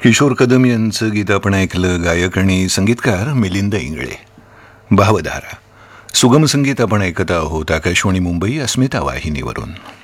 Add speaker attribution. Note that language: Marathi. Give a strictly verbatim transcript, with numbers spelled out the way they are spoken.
Speaker 1: किशोर कदम यांचं गीत आपण ऐकलं. गायक आणि संगीतकार मिलिंद इंगळे. भावधारा सुगम संगीत आपण ऐकत आहोत आकाशवाणी मुंबई अस्मिता वाहिनीवरून.